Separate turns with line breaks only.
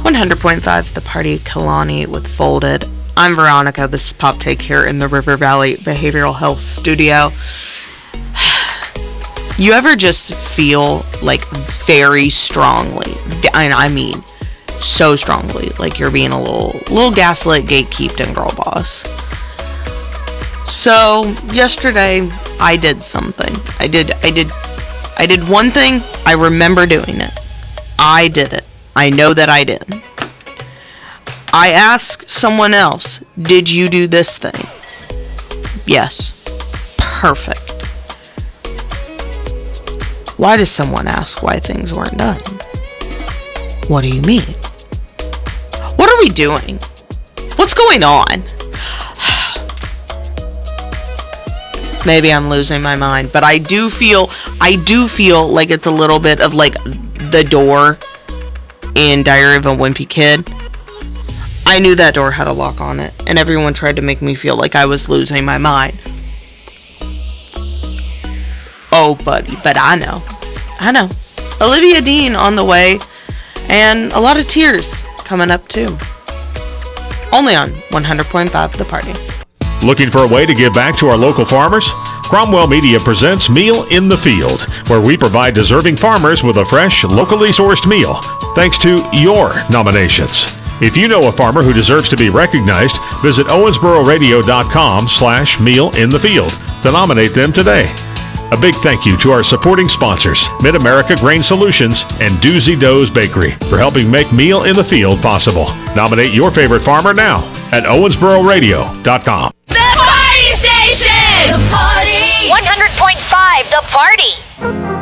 100.5 The Party, Kalani with Folded. I'm Veronica. This is Pop Take here in the River Valley Behavioral Health Studio. You ever just feel like very strongly, and I mean so strongly, like you're being a little gaslit, gatekeeped, and girl boss? So yesterday I did something. I did one thing. I remember doing it. I did it. I know that I did. I asked someone else, did you do this thing? Yes. Perfect. Why does someone ask why things weren't done? What do you mean? What are we doing? What's going on? Maybe I'm losing my mind, but I do feel like it's a little bit of like the door in Diary of a Wimpy Kid. I knew that door had a lock on it, and everyone tried to make me feel like I was losing my mind. Oh, buddy, but I know. Olivia Dean on the way, and a lot of tears coming up too. Only on 100.5 The Party.
Looking for a way to give back to our local farmers? Cromwell Media presents Meal in the Field, where we provide deserving farmers with a fresh, locally sourced meal, thanks to your nominations. If you know a farmer who deserves to be recognized, visit owensbororadio.com/mealinthefield to nominate them today. A big thank you to our supporting sponsors, Mid-America Grain Solutions and Doozy Doe's Bakery, for helping make Meal in the Field possible. Nominate your favorite farmer now at owensbororadio.com.
The Party Station! The Party! 100.5 The Party!